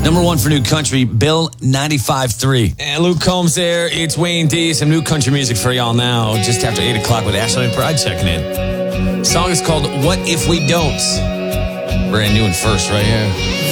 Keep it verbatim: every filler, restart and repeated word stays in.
Number one for new country, Bill ninety-five three. And Luke Combs there. It's Wayne D. Some new country music for y'all now. Just after eight o'clock with Ashley and Pride checking in. The song is called What If We Don't? Brand new and first right here.